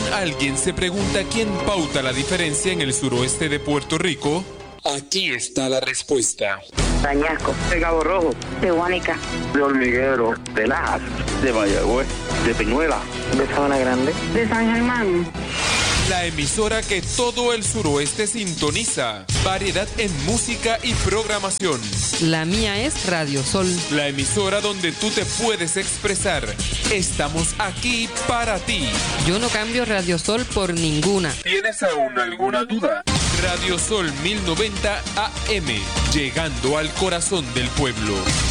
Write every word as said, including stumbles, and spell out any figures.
¿Alguien se pregunta quién pauta la diferencia en el suroeste de Puerto Rico? Aquí está la respuesta. Añasco, de Cabo Rojo, de Guánica, de Hormiguero, de Lajas, de Mayagüez, de Peñuela, de Sabana Grande, de San Germán. La emisora que todo el suroeste sintoniza. Variedad en música y programación. La mía es Radio Sol. La emisora donde tú te puedes expresar. Estamos aquí para ti. Yo no cambio Radio Sol por ninguna. ¿Tienes aún alguna duda? Radio Sol mil noventa A M, llegando al corazón del pueblo.